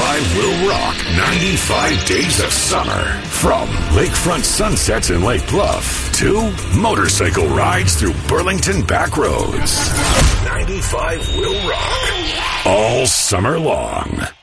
95 will rock 95 days of summer. From lakefront sunsets in Lake Bluff to motorcycle rides through Burlington back roads. 95 will rock all summer long.